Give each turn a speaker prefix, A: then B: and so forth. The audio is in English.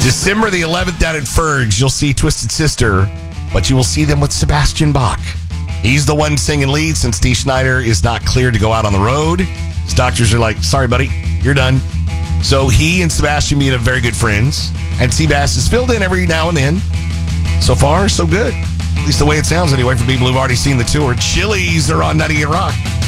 A: December the 11th down at Ferg's, you'll see Twisted Sister, but you will see them with Sebastian Bach. He's the one singing lead since Dee Snider is not cleared to go out on the road. His doctors are like, sorry, buddy, you're done. So he and Sebastian meet up very good friends, and Seabass is filled in every now and then. So far, so good. At least the way it sounds anyway for people who've already seen the tour. Chili's are on 98 Rock.